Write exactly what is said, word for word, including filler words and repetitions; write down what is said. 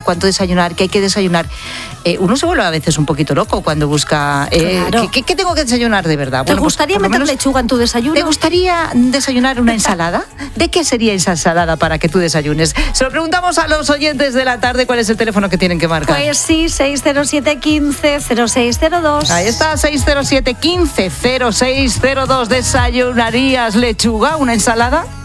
cuánto desayunar, qué hay que desayunar. Eh, uno se vuelve a veces un poquito loco cuando busca eh, Claro. ¿qué, qué tengo que desayunar de verdad? ¿Te Bueno, gustaría pues, por lo meter menos, lechuga en tu desayuno? ¿te gustaría desayunar una ensalada? ¿De qué sería esa ensalada para que tú desayunes? Se lo preguntamos a los oyentes de la tarde. ¿Cuál es el teléfono que tienen que marcar? Pues sí, seis cero siete, quince, cero seis cero dos. Ahí está, seis cero siete, quince, cero seis cero dos. ¿Desayunarías lechuga, una ensalada?